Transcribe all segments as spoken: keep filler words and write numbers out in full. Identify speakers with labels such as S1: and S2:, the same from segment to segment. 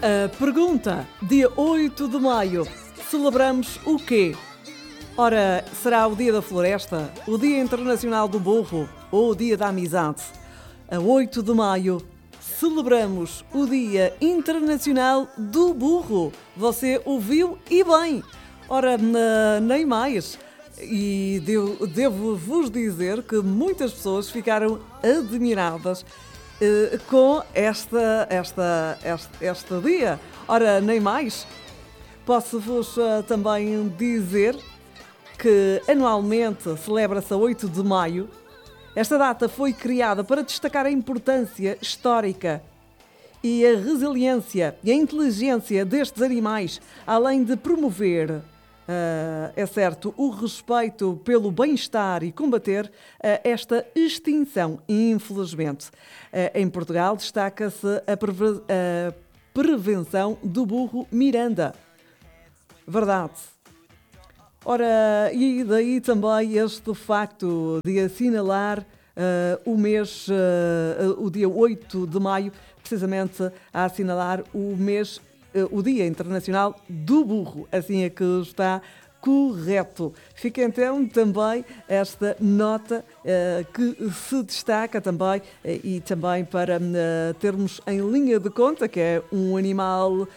S1: A pergunta, dia oito de maio, celebramos o quê? Ora, será o Dia da Floresta, o Dia Internacional do Burro ou o Dia da Amizade? A oito de maio, celebramos o Dia Internacional do Burro. Você ouviu e bem. Ora, nem mais. E devo, devo-vos dizer que muitas pessoas ficaram admiradas eh, com esta, esta, este, este dia. Ora, nem mais. Posso-vos uh, também dizer que anualmente celebra-se a oito de maio. Esta data foi criada para destacar a importância histórica e a resiliência e a inteligência destes animais, além de promover, uh, é certo, o respeito pelo bem-estar e combater uh, esta extinção, infelizmente. Uh, em Portugal destaca-se a, preve- a prevenção do burro Miranda. Verdade. Ora, e daí também este facto de assinalar uh, o mês, uh, o dia oito de maio, precisamente a assinalar o mês, uh, o Dia Internacional do Burro. Assim é que está correto. Fica então também esta nota uh, que se destaca também uh, e também para uh, termos em linha de conta que é um animal uh,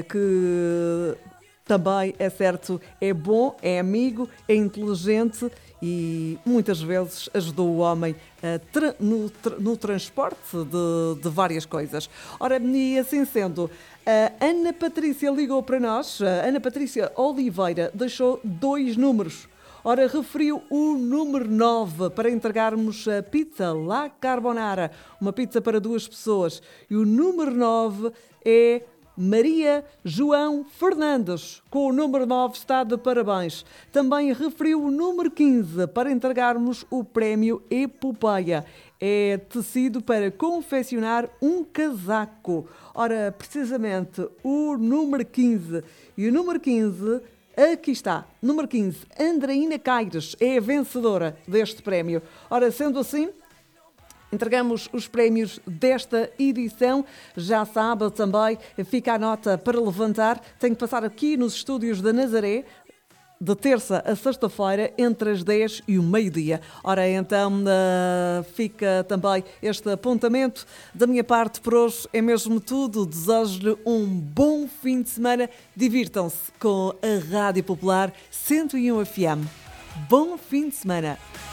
S1: que também, é certo, é bom, é amigo, é inteligente e muitas vezes ajudou o homem uh, tra- no, tra- no transporte de, de várias coisas. Ora, e assim sendo, a Ana Patrícia ligou para nós, a Ana Patrícia Oliveira deixou dois números. Ora, referiu o número nove para entregarmos a pizza La Carbonara, uma pizza para duas pessoas. E o número nove é Maria João Fernandes, com o número nove está de parabéns. Também referiu o número quinze para entregarmos o prémio Epopeia. É tecido para confeccionar um casaco. Ora, precisamente o número quinze. E o número quinze, aqui está. Número quinze, Andreina Caires é a vencedora deste prémio. Ora, sendo assim, entregamos os prémios desta edição. Já sabe também, fica a nota para levantar. Tenho que passar aqui nos estúdios da Nazaré, de terça a sexta-feira, entre as dez e o meio-dia. Ora, então, uh, fica também este apontamento. Da minha parte, por hoje, é mesmo tudo. Desejo-lhe um bom fim de semana. Divirtam-se com a Rádio Popular cento e um F M. Bom fim de semana.